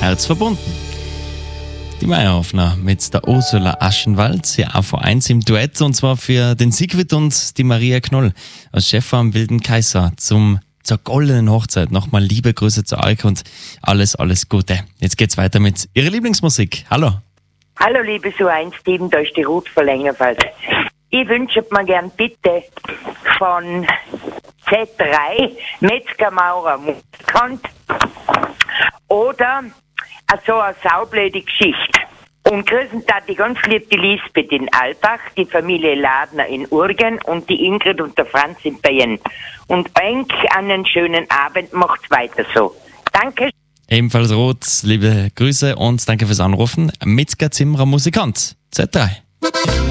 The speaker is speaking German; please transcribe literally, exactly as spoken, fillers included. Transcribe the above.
Herzverbunden. Die Meierhoffner mit der Ursula Aschenwald, hier auch vor eins im Duett, und zwar für den Siegfried und die Maria Knoll als Chef am Wilden Kaiser zum, zur goldenen Hochzeit. Nochmal liebe Grüße zu euch und alles, alles Gute. Jetzt geht's weiter mit ihrer Lieblingsmusik. Hallo. Hallo liebe So eins Team, da ist die Ruth von Längerfeld. Ich wünsche mir gern bitte von Z drei Metzger Maurer Musikant oder so eine saublöde Geschichte. Und grüßen da die ganz lieb die Lisbeth in Albach, die Familie Ladner in Urgen und die Ingrid und der Franz in Bayern. Und euch einen schönen Abend, macht's weiter so. Danke. Ebenfalls Rot, liebe Grüße und danke fürs Anrufen. Metzger Zimmerer Musikant, Z drei.